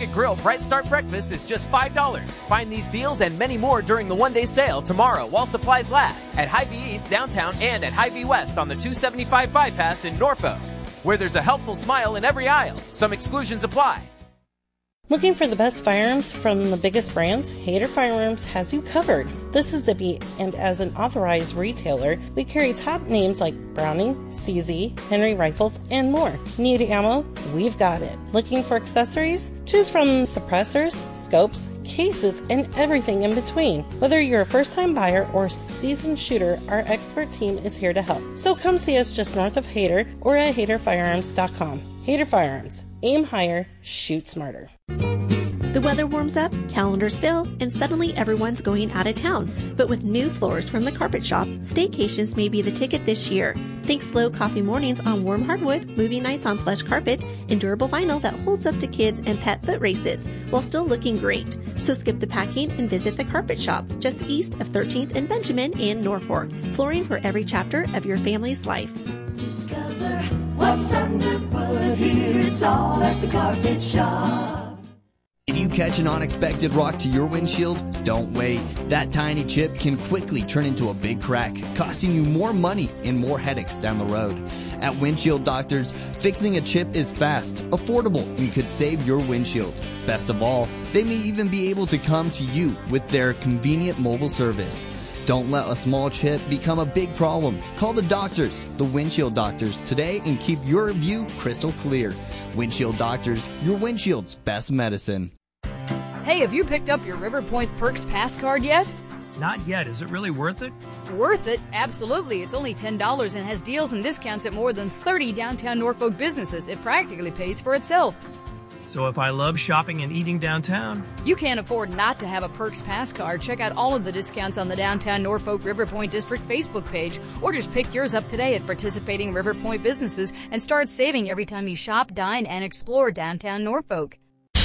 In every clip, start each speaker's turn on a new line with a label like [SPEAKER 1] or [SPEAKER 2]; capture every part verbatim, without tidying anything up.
[SPEAKER 1] Rocket Grill Bright Start Breakfast is just five dollars. Find these deals and many more during the one-day sale tomorrow while supplies last at Hy-Vee East downtown and at Hy-Vee West on the two seventy-five bypass in Norfolk, where there's a helpful smile in every aisle. Some exclusions apply.
[SPEAKER 2] Looking for the best firearms from the biggest brands? Hayter Firearms has you covered. This is Zippy, and as an authorized retailer, we carry top names like Browning, C Z, Henry Rifles, and more. Need ammo? We've got it. Looking for accessories? Choose from suppressors, scopes, cases, and everything in between. Whether you're a first-time buyer or seasoned shooter, our expert team is here to help. So come see us just north of Hayter or at hayter firearms dot com. Hayter Firearms. Aim higher, shoot smarter.
[SPEAKER 3] The weather warms up, calendars fill, and suddenly everyone's going out of town. But with new floors from the Carpet Shop, staycations may be the ticket this year. Think slow coffee mornings on warm hardwood, movie nights on plush carpet, and durable vinyl that holds up to kids and pet foot races, while still looking great. So skip the packing and visit the Carpet Shop, just east of thirteenth and Benjamin in Norfolk. Flooring for every chapter of your family's life.
[SPEAKER 4] Discover what's underfoot here. It's all at the Carpet Shop.
[SPEAKER 5] If you catch an unexpected rock to your windshield, don't wait. That tiny chip can quickly turn into a big crack, costing you more money and more headaches down the road. At Windshield Doctors, fixing a chip is fast, affordable, and could save your windshield. Best of all, they may even be able to come to you with their convenient mobile service. Don't let a small chip become a big problem. Call the doctors, the Windshield Doctors, today and keep your view crystal clear. Windshield Doctors, your windshield's best medicine.
[SPEAKER 6] Hey, have you picked up your River Point Perks Pass card yet?
[SPEAKER 7] Not yet. Is it really worth it?
[SPEAKER 6] Worth it? Absolutely. It's only ten dollars and has deals and discounts at more than thirty downtown Norfolk businesses. It practically pays for itself.
[SPEAKER 7] So if I love shopping and eating downtown,
[SPEAKER 6] you can't afford not to have a Perks Pass card. Check out all of the discounts on the Downtown Norfolk River Point District Facebook page, or just pick yours up today at participating River Point businesses and start saving every time you shop, dine, and explore downtown Norfolk.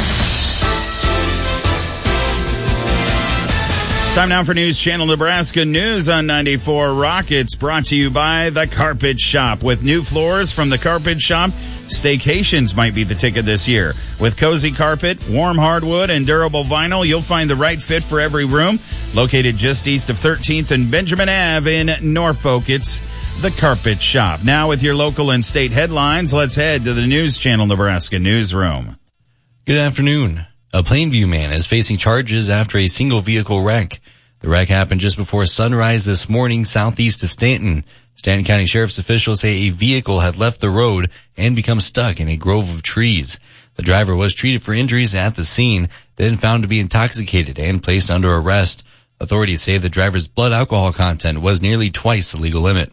[SPEAKER 8] Time now for News Channel Nebraska News on ninety-four Rock. It's brought to you by The Carpet Shop. With new floors from The Carpet Shop, staycations might be the ticket this year. With cozy carpet, warm hardwood, and durable vinyl, you'll find the right fit for every room. Located just east of thirteenth and Benjamin Avenue in Norfolk, it's The Carpet Shop. Now with your local and state headlines, let's head to the News Channel Nebraska newsroom.
[SPEAKER 9] Good afternoon. A Plainview man is facing charges after a single vehicle wreck. The wreck happened just before sunrise this morning southeast of Stanton. Stanton County Sheriff's officials say a vehicle had left the road and become stuck in a grove of trees. The driver was treated for injuries at the scene, then found to be intoxicated and placed under arrest. Authorities say the driver's blood alcohol content was nearly twice the legal limit.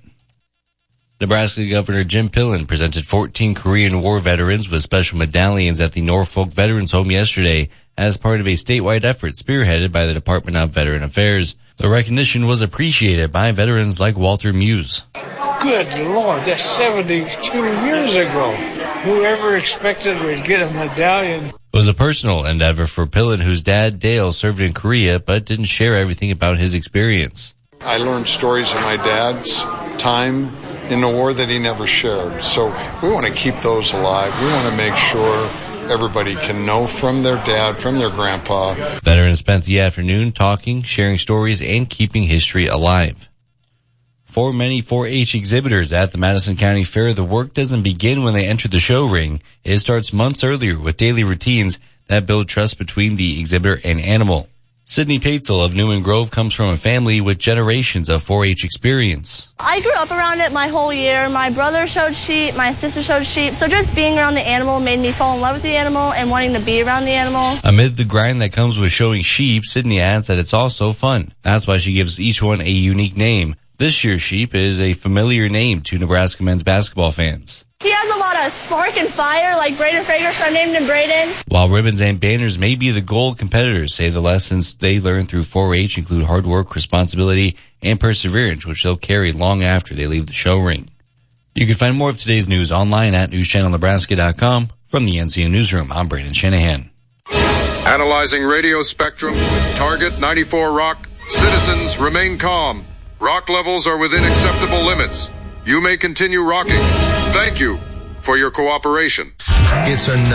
[SPEAKER 9] Nebraska Governor Jim Pillen presented fourteen Korean War veterans with special medallions at the Norfolk Veterans Home yesterday as part of a statewide effort spearheaded by the Department of Veteran Affairs. The recognition was appreciated by veterans like Walter Muse.
[SPEAKER 10] Good Lord, that's seventy-two years ago. Whoever expected we'd get a medallion?
[SPEAKER 9] It was a personal endeavor for Pillen, whose dad, Dale, served in Korea but didn't share everything about his experience.
[SPEAKER 11] I learned stories of my dad's time in the war that he never shared. So we want to keep those alive. We want to make sure everybody can know from their dad, from their grandpa.
[SPEAKER 9] Veterans spent the afternoon talking, sharing stories, and keeping history alive. For many four H exhibitors at the Madison County Fair, the work doesn't begin when they enter the show ring. It starts months earlier with daily routines that build trust between the exhibitor and animal. Sydney Patzel of Newman Grove comes from a family with generations of four H experience.
[SPEAKER 12] I grew up around it my whole year. My brother showed sheep, my sister showed sheep, so just being around the animal made me fall in love with the animal and wanting to be around the animal.
[SPEAKER 9] Amid the grind that comes with showing sheep, Sydney adds that it's also fun. That's why she gives each one a unique name. This year's sheep is a familiar name to Nebraska men's basketball fans.
[SPEAKER 12] He has a lot of spark and fire, like Braden Frager, so I named him Braden.
[SPEAKER 9] While ribbons and banners may be the goal, competitors say the lessons they learn through four H include hard work, responsibility, and perseverance, which they'll carry long after they leave the show ring. You can find more of today's news online at news channel nebraska dot com. From the N C N Newsroom, I'm Braden Shanahan.
[SPEAKER 13] Analyzing radio spectrum, target ninety-four Rock. Citizens remain calm. Rock levels are within acceptable limits. You may continue rocking. Thank you for your cooperation.
[SPEAKER 14] It's another